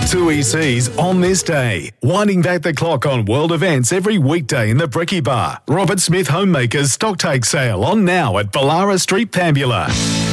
Two ECs on this day. Winding back the clock on world events every weekday in the Bricky Bar. Robert Smith Homemakers Stocktake Sale on now at Ballara Street, Pambula.